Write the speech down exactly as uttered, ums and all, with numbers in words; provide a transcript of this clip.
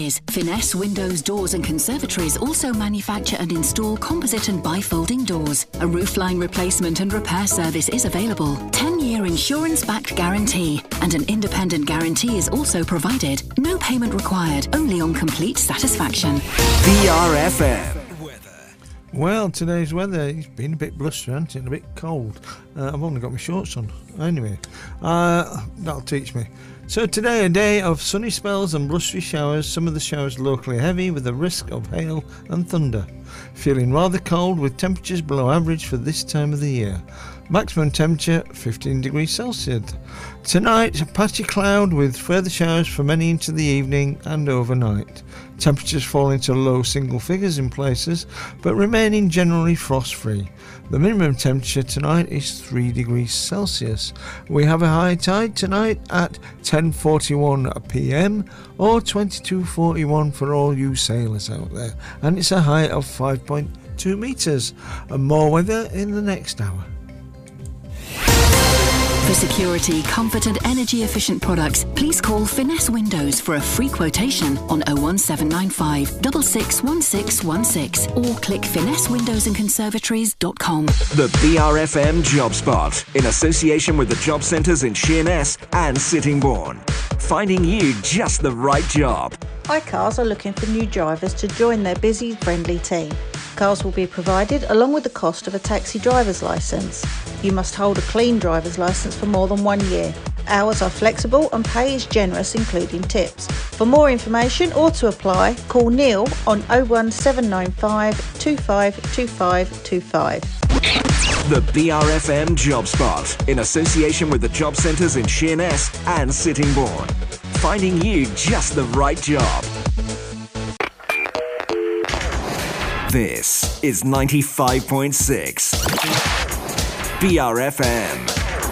years. Finesse Windows, Doors and Conservatories also manufacture and install composite and bifolding doors. A roofline replacement and repair service is available. ten-year insurance-backed guarantee, and an independent guarantee is also provided. No payment required, only on complete satisfaction. B R F M. Well, today's weather, it's been a bit blustery, hasn't it? A bit cold. Uh, I've only got my shorts on. Anyway, uh, that'll teach me. So today, a day of sunny spells and blustery showers, some of the showers locally heavy with a risk of hail and thunder. Feeling rather cold with temperatures below average for this time of the year. Maximum temperature fifteen degrees Celsius. Tonight, a patchy cloud with further showers for many into the evening and overnight. Temperatures fall into low single figures in places, but remaining generally frost-free. The minimum temperature tonight is three degrees Celsius. We have a high tide tonight at ten forty-one p m or twenty-two forty-one for all you sailors out there, and it's a height of five point two metres. And more weather in the next hour. For security, comfort and energy efficient products, please call Finesse Windows for a free quotation on oh one seven nine five, six six one six one six or click finesse windows and conservatories dot com. The B R F M Job Spot, in association with the job centres in Sheerness and Sittingbourne. Finding you just the right job. iCars are looking for new drivers to join their busy, friendly team. Cars will be provided along with the cost of a taxi driver's licence. You must hold a clean driver's licence for more than one year. Hours are flexible and pay is generous, including tips. For more information or to apply, call Neil on oh one seven nine five, two five two five two five. The B R F M Job Spot, in association with the job centres in Sheerness and Sittingbourne. Finding you just the right job. This is ninety-five point six B R F M.